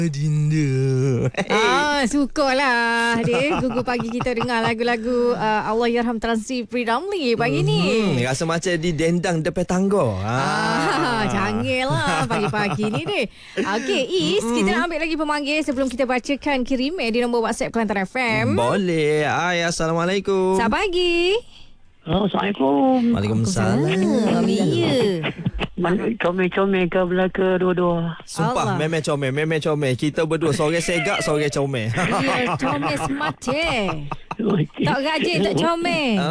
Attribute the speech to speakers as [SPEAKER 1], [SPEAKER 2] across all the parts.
[SPEAKER 1] Dinda.
[SPEAKER 2] Sukalah dia. Gugu pagi kita dengar lagu-lagu Allahyarham Tan Sri Ramlee pagi ni.
[SPEAKER 1] Rasa macam di dendang depan tangga.
[SPEAKER 2] Canggihlah pagi-pagi ni deh. Okey, Is, kita nak ambil lagi pemanggil sebelum kita bacakan kiriman di nombor WhatsApp Kelantan FM.
[SPEAKER 1] Boleh. Assalamualaikum.
[SPEAKER 2] Selamat pagi.
[SPEAKER 3] Assalamualaikum.
[SPEAKER 1] Waalaikumsalam.
[SPEAKER 2] Ya.
[SPEAKER 3] Comel-comel ke belaka dua-dua.
[SPEAKER 1] Sumpah,
[SPEAKER 2] Allah.
[SPEAKER 1] memang comel. Kita berdua seorang segak, seorang comel.
[SPEAKER 2] Ya, comel smart tak rajin, tak comel.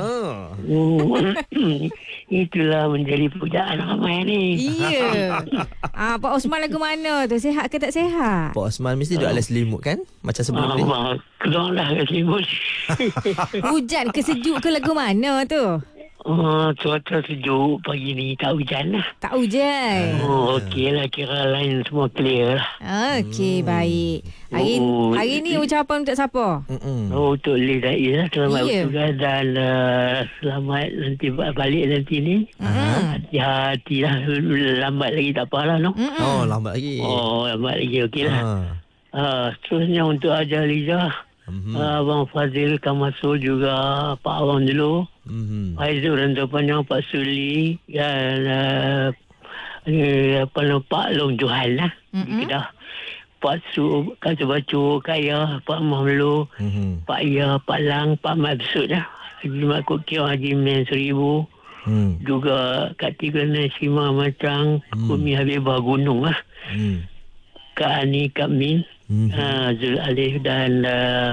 [SPEAKER 3] Itulah menjadi pujaan ramai ni.
[SPEAKER 2] Ya. Pak Osman lagu mana tu? Sihat ke tak sihat?
[SPEAKER 1] Pak Osman mesti duduk alas selimut kan? Macam sebelum ni.
[SPEAKER 3] Keluar lah ke selimut.
[SPEAKER 2] Hujan ke sejuk ke lagu mana tu?
[SPEAKER 3] Cuaca sejuk pagi ni, tak hujan lah.
[SPEAKER 2] Tak hujan.
[SPEAKER 3] Okey lah, kira lain semua clear lah.
[SPEAKER 2] Okey, baik. Hari ni ucapan untuk siapa?
[SPEAKER 3] Untuk Liz dan Is lah. Selamat
[SPEAKER 2] Ya.
[SPEAKER 3] bertugas dan selamat nanti balik nanti ni. Hati-hati lah. Lambat lagi tak apalah no.
[SPEAKER 1] Oh, lambat lagi.
[SPEAKER 3] Lambat lagi okey lah. Seterusnya untuk Ajar Liza, Abang Fazil Kamasul juga, Pak Awang dulu, Faizul Rantau Panjang, Pak Suli dan Pak Long Johan lah di Kedah, Pak Su, Kak Sebacu, Kak Ya, Pak Mahmulu, Pak Ya, Pak Lang, Pak Maksud lah, Haji Mat Kokiau, Haji Men Seribu, juga Kak Tigana Sima Macang, Umi Habibah Gunung lah, Kak Ani, Kak Min, Zul Alif dan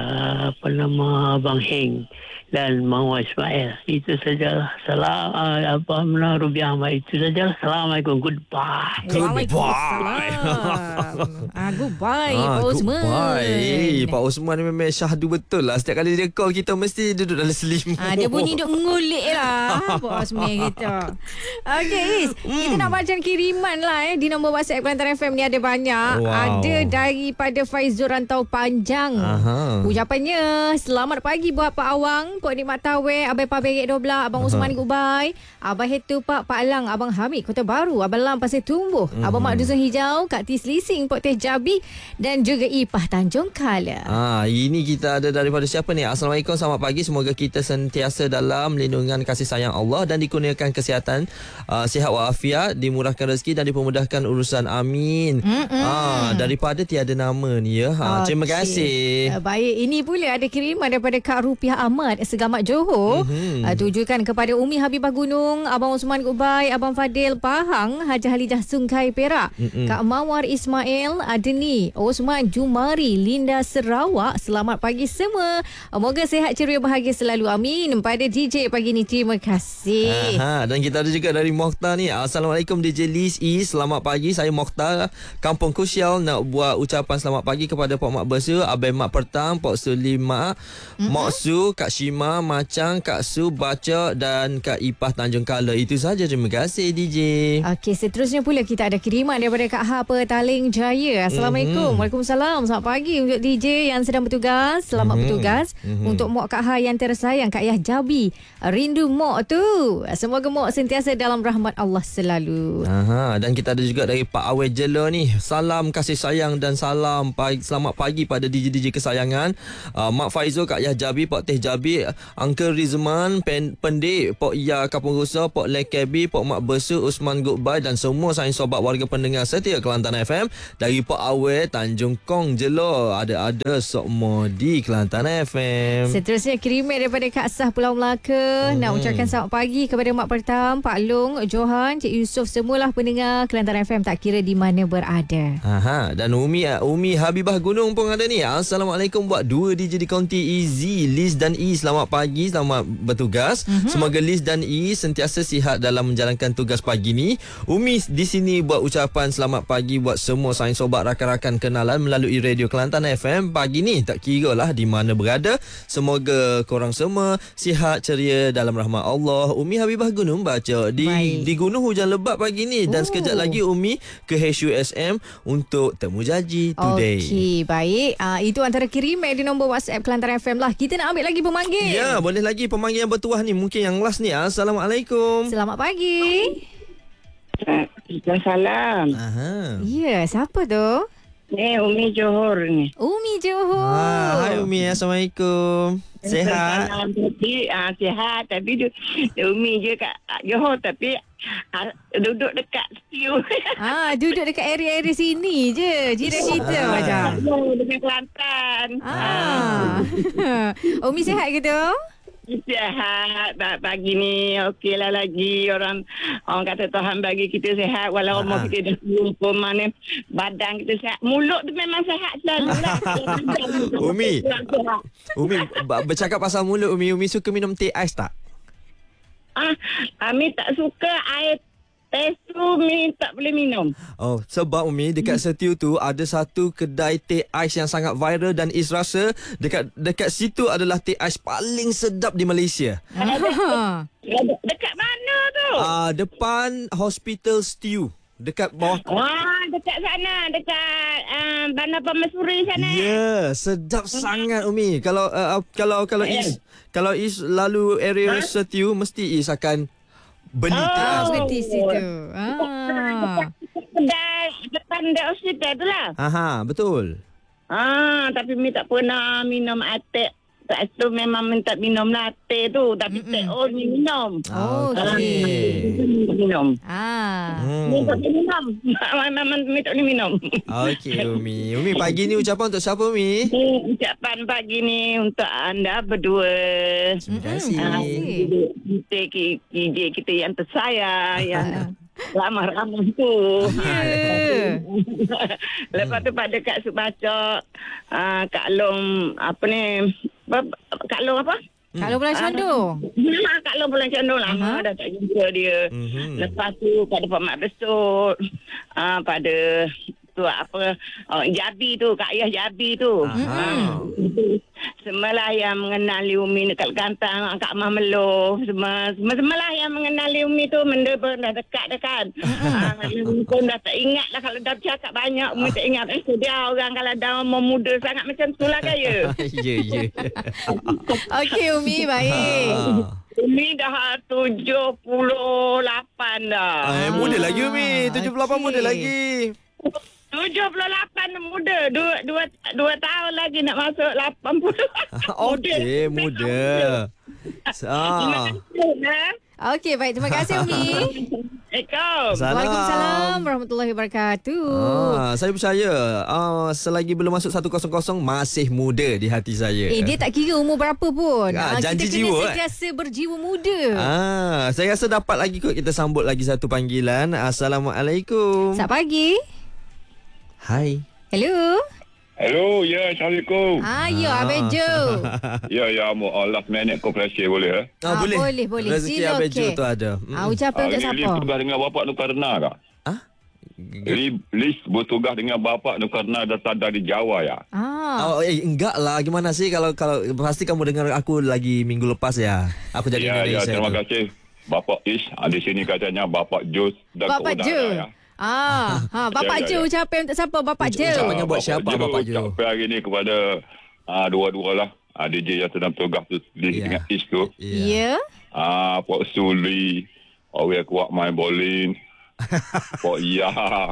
[SPEAKER 3] Abang Heng dan Mawar Ismail. Itu sajalah. Salam Rubiah Ahmad. Itu sajalah. Assalamualaikum. Goodbye.
[SPEAKER 2] Goodbye Pak Osman.
[SPEAKER 1] Goodbye. Pak Osman ni memang syahdu betul lah. Setiap kali dia call kita mesti duduk dalam selimut.
[SPEAKER 2] Dia bunyi duk mengulik lah Pak Osman kita. Okey, Is, kita nak baca kiriman lah di nombor WhatsApp Kelantan FM ni ada banyak. Ada daripada Faizul Rantau Panjang. Ucapannya, selamat pagi buat Pak Awang, Pok Nikmat Tawai, Abang Pak Berik 12, Abang Usman Gubai, Abang Hetu Pak Lang, Abang Hamid Kota Baru, Abang Lam Pasir Tumbuh, Abang Mak Dusun Hijau, Kak Tis Lising Pok Teh Jabi dan juga Ipah Tanjung Kala.
[SPEAKER 1] Ini kita ada daripada siapa ni? Assalamualaikum, selamat pagi. Semoga kita sentiasa dalam lindungan kasih sayang Allah dan dikurniakan kesihatan, sihat walafiat, dimurahkan rezeki dan dipermudahkan urusan. Amin. Daripada tiada nama ni ya. Terima kasih.
[SPEAKER 2] Baik, ini pula ada kiriman daripada Kak Rupiah Ahmad Segamat Johor. Tujukan kepada Umi Habibah Gunung, Abang Osman Gubai, Abang Fadil Pahang, Haji Halijah Sungkai Perak, Kak Mawar Ismail, Adni Osman Jumari, Linda Sarawak. Selamat pagi semua. Moga sehat ceria bahagia selalu. Amin. Pada DJ pagi ni, terima kasih.
[SPEAKER 1] Dan kita ada juga dari Mokhtar ni. Assalamualaikum DJ Liz E. Selamat pagi. Saya Mokhtar, Kampung Kusial, nak buat ucapan selamat pagi kepada Pak Mak Bersu, Abang Mak Pertang, Pak Suli Mak, Mak Su, Kak Shima, Macang, Kak Su, Baca dan Kak Ipah Tanjung Kala. Itu saja. Terima kasih DJ.
[SPEAKER 2] Okey, seterusnya pula kita ada kiriman daripada Kak Ha Petaling Jaya. Assalamualaikum. Waalaikumsalam. Selamat pagi untuk DJ yang sedang bertugas. Selamat bertugas. Untuk Mok Kak Ha yang tersayang, Kak Yah Jabi. Rindu Mok tu. Semoga Mok sentiasa dalam rahmat Allah selalu.
[SPEAKER 1] Dan kita ada juga dari Pak Awet Jela ni. Salam kasih sayang dan salam selamat pagi pada DJ-DJ kesayangan. Mak Faizul, Kak Yah Jabi, Pak Teh Jabi, Uncle Rizman, Pendik, Pak Ya Kapung Rusa, Pak Lekebi, Pak Mak Bersu, Usman Goodbye dan semua sains sobat warga pendengar setia Kelantan FM dari Pak Awet Tanjung Kong Jela. Ada semua di Kelantan FM.
[SPEAKER 2] Seterusnya kiriman daripada Kak Sah Pulau Melaka. Nak ucapkan selamat pagi kepada Mak Pertam, Pak Long, Johan, Cik Yusof, semualah pendengar Kelantan FM tak kira di mana berada.
[SPEAKER 1] Dan Umi Habibah Gunung pun ada ni. Assalamualaikum buat dua DJ di Konti Easy, Liz dan E. Selamat pagi, selamat bertugas. Semoga Liz dan E sentiasa sihat dalam menjalankan tugas pagi ni. Umi di sini buat ucapan selamat pagi buat semua sains sobat rakan-rakan kenalan melalui Radio Kelantan FM pagi ni. Tak kira lah di mana berada. Semoga korang semua sihat ceria dalam rahmat Allah. Umi Habibah Gunung baca di gunung hujan lebat pagi ni dan sekejap lagi Umi ke HUSM untuk temu janji today.
[SPEAKER 2] Okey, baik. Itu antara kiriman di nombor WhatsApp Kelantan FM lah. Kita nak ambil lagi pemanggil.
[SPEAKER 1] Ya, boleh lagi pemanggil yang bertuah ni. Mungkin yang last ni. Assalamualaikum.
[SPEAKER 2] Selamat pagi.
[SPEAKER 3] Salam.
[SPEAKER 2] Ya, siapa tu?
[SPEAKER 4] Ni Umi Johor ni.
[SPEAKER 2] Umi Johor.
[SPEAKER 1] Hai Umi, Assalamualaikum. Sehat?
[SPEAKER 4] Sihat. Tapi Umi je kat Johor. Tapi duduk dekat Siu.
[SPEAKER 2] Duduk dekat area-area sini je. Jiran kita macam.
[SPEAKER 4] Dengan Kelantan.
[SPEAKER 2] Umi sihat ke tu?
[SPEAKER 4] Sihat pagi ni okeylah lagi orang kata Tuhan bagi kita sihat walau umur kita dah tua mana badan kita sihat, mulut tu memang sihat selalu lah.
[SPEAKER 1] Umi bercakap pasal mulut, Umi suka minum teh ais tak? Ami
[SPEAKER 4] tak suka air teh tu, Mi tak boleh minum.
[SPEAKER 1] Oh, sebab Umi dekat Setiu tu ada satu kedai teh ais yang sangat viral dan Is rasa dekat situ adalah teh ais paling sedap di Malaysia.
[SPEAKER 4] Dekat mana tu?
[SPEAKER 1] Depan Hospital Stew. Dekat bawah.
[SPEAKER 4] Dekat sana, dekat Bandar Pamasuri sana.
[SPEAKER 1] Ya, sedap sangat Umi. Kalau Is lalu area Setiu, mesti Is akan beli teh ais.
[SPEAKER 2] Seperti situ.
[SPEAKER 4] Depan the hospital tu lah.
[SPEAKER 1] Betul.
[SPEAKER 4] Tapi Mi tak pernah minum teh. Tak tu memang minta minum latte tu. Tapi teh ni minum.
[SPEAKER 2] Okey.
[SPEAKER 4] Minum. Mi tak boleh minum. Mi tak boleh minum.
[SPEAKER 1] Okey Umi. Umi, pagi ni ucapan untuk siapa Umi?
[SPEAKER 4] Ucapan pagi ni untuk anda berdua.
[SPEAKER 1] Terima kasih.
[SPEAKER 4] Kita yang tersayang. Yang ramah-ramah tu. Lepas tu pada Kak Subacok, Kak Long apa ni? Kak Long apa?
[SPEAKER 2] Kak Long Bulan Condong.
[SPEAKER 4] Kak Long Bulan Condong lama dah tak jumpa dia. Lepas tu pada Pak Mat Besut, pada tu apa Jabi tu, Kak Ayah Jabi tu. Semalah yang mengenali Umi dekat Kelantan, Kak Mah Melo, semalah yang mengenali Umi tu benda pun dah dekat dah kan. Umi pun dah tak ingat lah, kalau dah bercakap banyak Umi tak ingat. Dia orang kalau dah umur muda sangat macam tu lah kaya.
[SPEAKER 1] Ya.
[SPEAKER 2] Okey Umi, baik.
[SPEAKER 4] Umi dah 78 dah.
[SPEAKER 1] Muda lagi Umi, 78 muda lagi.
[SPEAKER 4] 78 muda. Dua tahun lagi nak masuk 80.
[SPEAKER 1] Okey, muda.
[SPEAKER 2] Okey, baik. Terima kasih Umi. Waalaikumsalam warahmatullahi wabarakatuh.
[SPEAKER 1] Saya percaya selagi belum masuk 100 masih muda di hati saya.
[SPEAKER 2] Dia tak kira umur berapa pun.
[SPEAKER 1] Janji
[SPEAKER 2] kita
[SPEAKER 1] jiwa.
[SPEAKER 2] Kena sentiasa berjiwa muda.
[SPEAKER 1] Saya rasa dapat lagi kot kita sambut lagi satu panggilan. Assalamualaikum.
[SPEAKER 2] Selamat pagi.
[SPEAKER 1] Hai.
[SPEAKER 2] Hello.
[SPEAKER 5] Hello, ya, Assalamualaikum.
[SPEAKER 2] Ya, Abang Jo.
[SPEAKER 5] Ya, last minute koperasi boleh?
[SPEAKER 2] Boleh.
[SPEAKER 1] Rezeki Abang Jo tu ada.
[SPEAKER 2] Ucapan untuk siapa?
[SPEAKER 5] Lis bertugas dengan bapak Nukarna kak? Lis bertugas dengan bapak Nukarna datang dari Jawa ya?
[SPEAKER 1] Enggak lah. Gimana sih kalau pasti kamu dengar aku lagi minggu lepas ya. Aku jadi Indonesia.
[SPEAKER 5] Ya, terima kasih. Bapak Is, di sini katanya Bapak Jo dan
[SPEAKER 2] Bapak Jo.
[SPEAKER 5] Ya.
[SPEAKER 2] Bapak Jo ucapan untuk siapa? Bapak Jo.
[SPEAKER 1] Ucapannya buat siapa Bapak Jo?
[SPEAKER 5] Ucapan hari ni kepada dua-dua lah. DJ yang sedang bertugas tu dengan Is tu.
[SPEAKER 2] Ya.
[SPEAKER 5] Pak Suli, orang kuat main bowling. Pak Iya.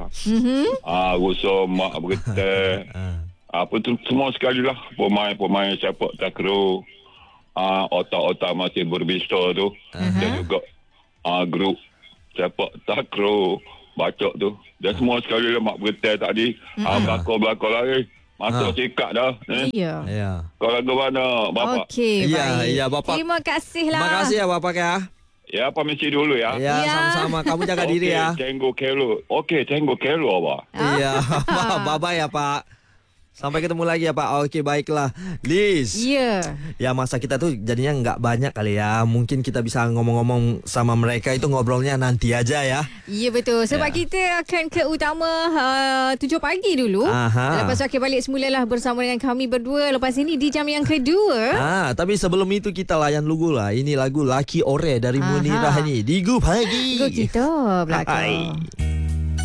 [SPEAKER 5] Rusa Mak Berita. Apa tu semua sekali lah. Pemain sepak takraw. Otak-otak masih berbisa tu. Dan juga grup sepak takraw Bacok tu. Dan semua sekali lah Mak Berita tadi. Belakang lagi. Masuk sikat dah.
[SPEAKER 2] Ya.
[SPEAKER 5] Kau lagu mana Bapak?
[SPEAKER 2] Okey, baik.
[SPEAKER 1] Ya, Bapak.
[SPEAKER 2] Terima kasih lah.
[SPEAKER 1] Terima kasih ya Bapak ya.
[SPEAKER 5] Ya, permisi dulu ya.
[SPEAKER 1] Ya, sama-sama. Kamu jaga diri ya.
[SPEAKER 5] Tengok kelo. Okey, tengok kelo apa?
[SPEAKER 1] Ya. Bye-bye ya Pak. Sampai ketemu lagi ya Pak. Okey, baiklah. Liz.
[SPEAKER 2] Ya.
[SPEAKER 1] Ya, masa kita tu jadinya enggak banyak kali ya. Mungkin kita bisa ngomong-ngomong sama mereka itu ngobrolnya nanti aja ya.
[SPEAKER 2] Ya, betul. Sebab kita akan ke utama 7 pagi dulu. Lepas tu akan balik semulalah bersama dengan kami berdua. Lepas ini di jam yang kedua.
[SPEAKER 1] Tapi sebelum itu kita layan lagu lah. Ini lagu Laki Ore dari Munirah ni. Di Gu Pagi.
[SPEAKER 2] Gu kita belakang.